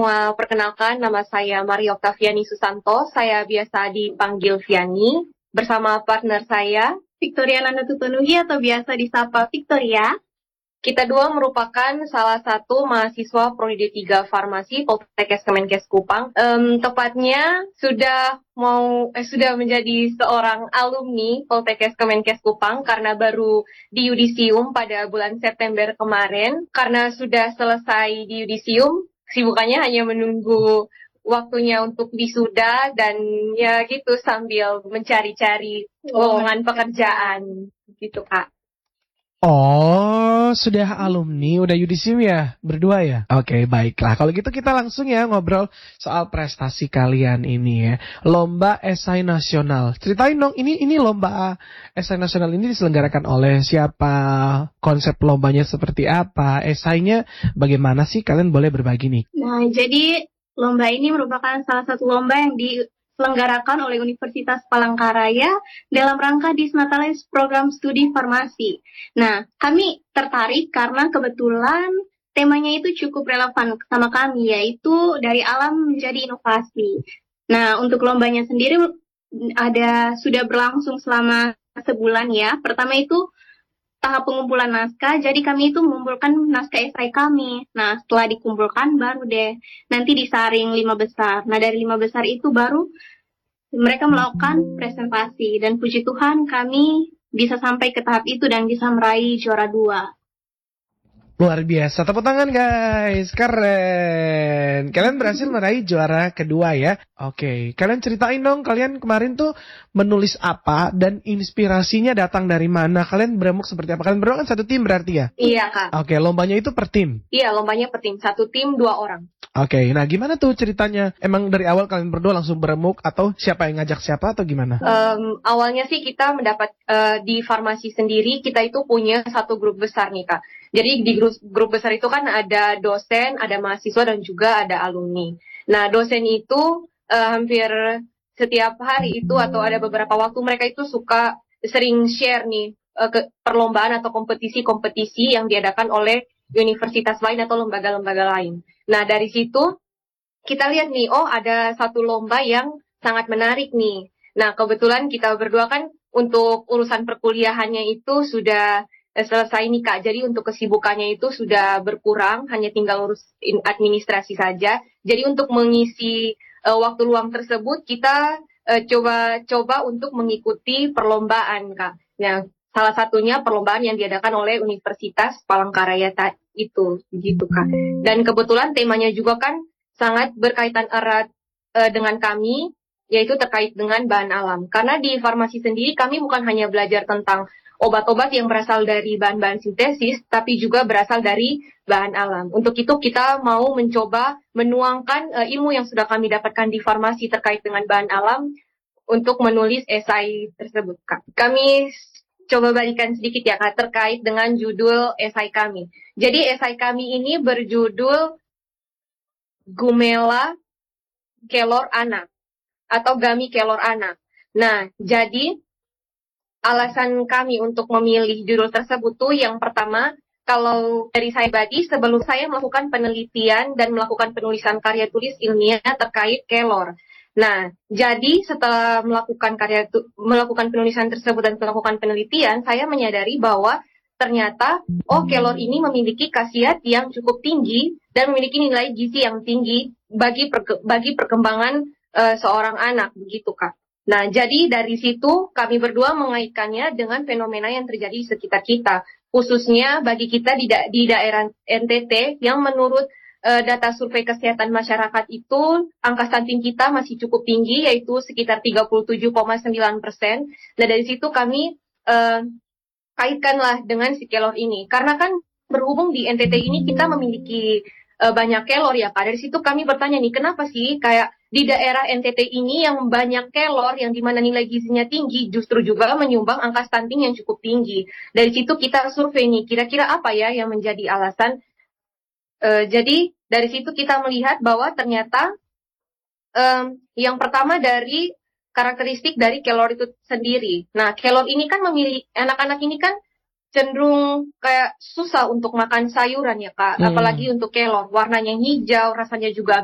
semua, perkenalkan nama saya Maria Oktaviani Susanto. Saya biasa dipanggil Viani bersama partner saya Victoria Nanda Tutonuhi atau biasa disapa Victoria. Kita dua merupakan salah satu mahasiswa Prodi D3 Farmasi Poltekkes Kemenkes Kupang. Tepatnya sudah menjadi seorang alumni Poltekkes Kemenkes Kupang karena baru di yudisium pada bulan September kemarin. Karena sudah selesai di yudisium, sibukannya hanya menunggu waktunya untuk wisuda dan ya gitu sambil mencari-cari lowongan pekerjaan gitu, Kak. Oh, sudah alumni, udah yudisium ya? Berdua ya? Oke, baiklah. Kalau gitu kita langsung ya ngobrol soal prestasi kalian ini ya. Lomba esai nasional. Ceritain dong, ini lomba esai nasional ini diselenggarakan oleh siapa? Konsep lombanya seperti apa? Esainya bagaimana sih? Kalian boleh berbagi nih. Nah, jadi lomba ini merupakan salah satu lomba yang diselenggarakan oleh Universitas Palangkaraya dalam rangka Disnatalis Program Studi Farmasi. Nah, kami tertarik karena kebetulan temanya itu cukup relevan sama kami, yaitu dari alam menjadi inovasi. Nah, untuk lombanya sendiri sudah berlangsung selama sebulan ya. Pertama itu tahap pengumpulan naskah, jadi kami itu mengumpulkan naskah esai kami. Nah, setelah dikumpulkan baru deh nanti disaring 5 besar. Nah, dari 5 besar itu baru mereka melakukan presentasi. Dan puji Tuhan kami bisa sampai ke tahap itu dan bisa meraih juara 2. Luar biasa, tepuk tangan guys, keren. Kalian berhasil meraih juara kedua ya. Oke, kalian ceritain dong, kalian kemarin tuh menulis apa dan inspirasinya datang dari mana? Kalian beremuk seperti apa? Kalian berdua kan satu tim berarti ya? Iya, Kak. Oke, lombanya itu per tim? Iya, lombanya per tim, satu tim 2 orang. Oke, nah gimana tuh ceritanya? Emang dari awal kalian berdua langsung beremuk atau siapa yang ngajak siapa atau gimana? Awalnya sih kita mendapat di farmasi sendiri, kita itu punya satu grup besar nih, Kak. Jadi di grup besar itu kan ada dosen, ada mahasiswa, dan juga ada alumni. Nah, dosen itu hampir setiap hari itu atau ada beberapa waktu mereka itu sering share nih ke perlombaan atau kompetisi-kompetisi yang diadakan oleh universitas lain atau lembaga-lembaga lain. Nah, dari situ kita lihat nih, oh ada satu lomba yang sangat menarik nih. Nah, kebetulan kita berdua kan untuk urusan perkuliahannya itu sudah selesai nih, Kak. Jadi untuk kesibukannya itu sudah berkurang, hanya tinggal urus administrasi saja. Jadi untuk mengisi waktu luang tersebut, kita coba untuk mengikuti perlombaan, Kak. Nah, salah satunya perlombaan yang diadakan oleh Universitas Palangkaraya itu, gitu, Kak. Dan kebetulan temanya juga kan sangat berkaitan erat dengan kami, yaitu terkait dengan bahan alam. Karena di farmasi sendiri kami bukan hanya belajar tentang obat-obat yang berasal dari bahan-bahan sintesis, tapi juga berasal dari bahan alam. Untuk itu kita mau mencoba menuangkan ilmu yang sudah kami dapatkan di farmasi terkait dengan bahan alam untuk menulis esai tersebut, Kak. Kami coba balikan sedikit ya, Kak, terkait dengan judul esai kami. Jadi esai kami ini berjudul Gumela Kelor Anak atau Gami Kelor Anak. Nah, jadi alasan kami untuk memilih judul tersebut tuh yang pertama, kalau dari saya pribadi sebelum saya melakukan penelitian dan melakukan penulisan karya tulis ilmiah terkait kelor. Nah, jadi setelah melakukan penulisan tersebut dan melakukan penelitian, saya menyadari bahwa ternyata, kelor ini memiliki khasiat yang cukup tinggi dan memiliki nilai gizi yang tinggi bagi perkembangan seorang anak, begitu, Kak. Nah, jadi dari situ kami berdua mengaitkannya dengan fenomena yang terjadi di sekitar kita, khususnya bagi kita di daerah NTT yang menurut data survei kesehatan masyarakat itu angka stunting kita masih cukup tinggi, yaitu sekitar 37,9%. Nah, dari situ kami kaitkanlah dengan si kelor ini. Karena kan berhubung di NTT ini kita memiliki banyak kelor ya, Kak. Dari situ kami bertanya nih, kenapa sih kayak di daerah NTT ini yang banyak kelor, yang dimana nilai gizinya tinggi, justru juga menyumbang angka stunting yang cukup tinggi. Dari situ kita survei nih, kira-kira apa ya yang menjadi alasan. Jadi dari situ kita melihat bahwa ternyata yang pertama dari karakteristik dari kelor itu sendiri. Nah, kelor ini kan anak-anak ini kan cenderung kayak susah untuk makan sayuran ya, Kak. Apalagi untuk kelor, warnanya hijau, rasanya juga